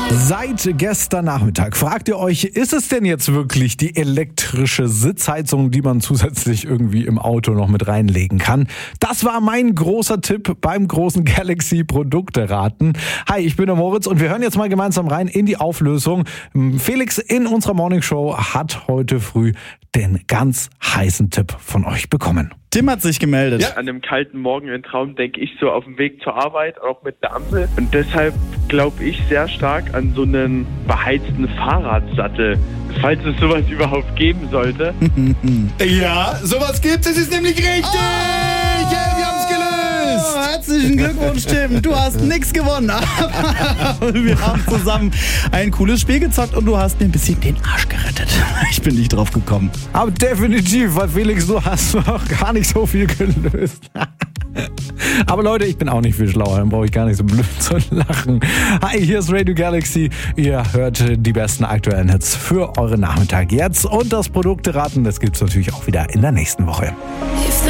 Seit gestern Nachmittag fragt ihr euch, ist es denn jetzt wirklich die elektrische Sitzheizung, die man zusätzlich irgendwie im Auto noch mit reinlegen kann? Das war mein großer Tipp beim großen Galaxy Produkte-Raten. Hi, ich bin der Moritz und wir hören jetzt mal gemeinsam rein in die Auflösung. Felix in unserer Morningshow hat heute früh den ganz heißen Tipp von euch bekommen. Tim hat sich gemeldet. Ja. An einem kalten Morgen im Traum denke ich so auf dem Weg zur Arbeit, auch mit der Ampel. Und deshalb glaube ich sehr stark an so einen beheizten Fahrradsattel, falls es sowas überhaupt geben sollte. Ja, sowas gibt es, ist nämlich richtig. Ja, wir haben es gelöst. Herzlichen Glückwunsch, Tim. Du hast nichts gewonnen, aber wir haben zusammen ein cooles Spiel gezockt und du hast mir ein bisschen den Arsch gerettet. Ich bin nicht drauf gekommen. Aber definitiv, weil Felix, du hast noch gar nicht so viel gelöst. Aber Leute, ich bin auch nicht viel schlauer, dann brauche ich gar nicht so blöd zu lachen. Hi, hier ist Radio Galaxy. Ihr hört die besten aktuellen Hits für euren Nachmittag jetzt. Und das Produkte-Raten, das gibt's natürlich auch wieder in der nächsten Woche.